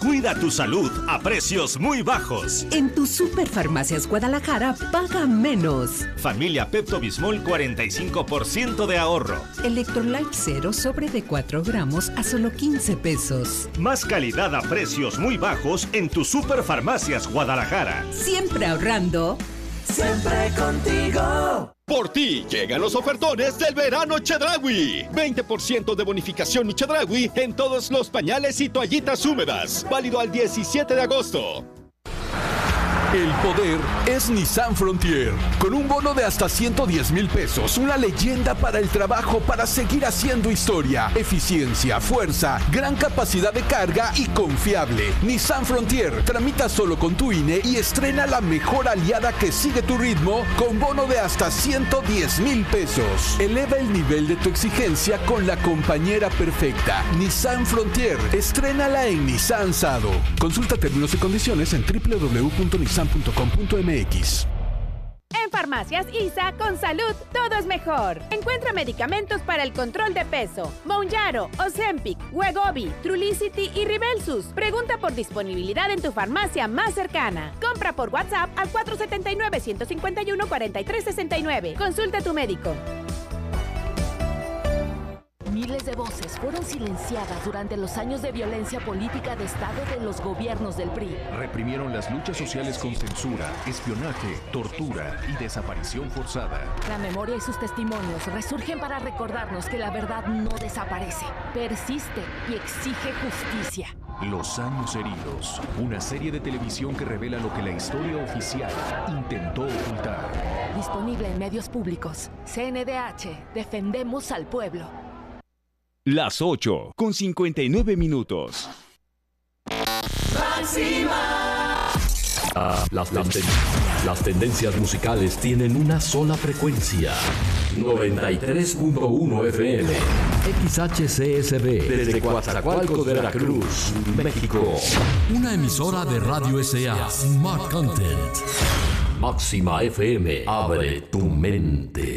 Cuida tu salud a precios muy bajos. En tu Superfarmacias Guadalajara, paga menos. Familia Pepto-Bismol, 45% de ahorro. Electrolyte Zero sobre de 4 gramos a solo 15 pesos. Más calidad a precios muy bajos en tu Superfarmacias Guadalajara. Siempre ahorrando. Siempre contigo. Por ti llegan los ofertones del verano Chedraui. 20% de bonificación y Chedraui en todos los pañales y toallitas húmedas. Válido al 17 de agosto. El poder es Nissan Frontier, con un bono de hasta 110,000 pesos, una leyenda para el trabajo para seguir haciendo historia, eficiencia, fuerza, gran capacidad de carga y confiable. Nissan Frontier, tramita solo con tu INE y estrena la mejor aliada que sigue tu ritmo con bono de hasta 110,000 pesos. Eleva el nivel de tu exigencia con la compañera perfecta. Nissan Frontier, estrénala en Nissan Sado. Consulta términos y condiciones en www.nissan.com.mx. En Farmacias ISA, con salud, todo es mejor. Encuentra medicamentos para el control de peso. Mounjaro, Ozempic, Wegovy, Trulicity y Ribelsus. Pregunta por disponibilidad en tu farmacia más cercana. Compra por WhatsApp al 479-151-4369. Consulta a tu médico. Miles de voces fueron silenciadas durante los años de violencia política de Estado de los gobiernos del PRI. Reprimieron las luchas sociales con censura, espionaje, tortura y desaparición forzada. La memoria y sus testimonios resurgen para recordarnos que la verdad no desaparece, persiste y exige justicia. Los años heridos, una serie de televisión que revela lo que la historia oficial intentó ocultar. Disponible en medios públicos. CNDH, defendemos al pueblo. Las 8:59. Máxima. Las tendencias musicales tienen una sola frecuencia. 93.1 FM. XHCSB. Desde Coatzacoalcos, Veracruz, México. Una emisora de Radio S.A. Smart Content. Máxima FM. Abre tu mente.